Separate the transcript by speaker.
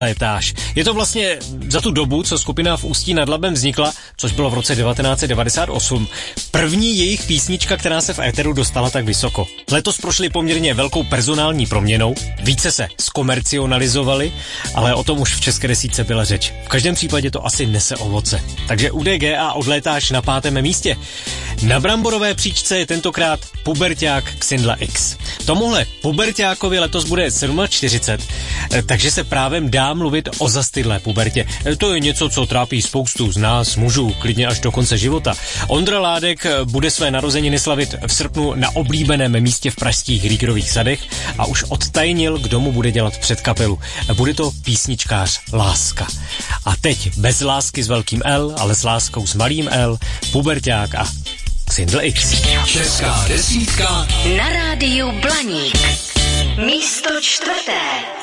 Speaker 1: etáž. Je to vlastně za tu dobu, co skupina v Ústí nad Labem vznikla, což bylo v roce 1998, první jejich písnička, která se v éteru dostala tak vysoko. Letos prošli poměrně velkou personální proměnou, více se zkomercionalizovali, ale o tom už v české desítce byla řeč. V každém případě to asi nese ovoce. Takže UDGA odlétáš na 5. místě. Na bramborové příčce je tentokrát puberťák Xindla X. Tomuhle puberťákovi letos bude 47, takže se právem dá mluvit o zastydlé pubertě. To je něco, co trápí spoustu z nás, mužů, klidně až do konce života. Ondra Ládek bude své narozeniny slavit v srpnu na oblíbeném místě v pražských Rýgerových sadech a už odtajnil, kdo mu bude dělat předkapelu. Bude to písničkář Láska. A teď bez lásky s velkým L, ale s láskou s malým L, puberťák a Xindl X.
Speaker 2: Česká desítka na rádiu Blaník. Místo 4.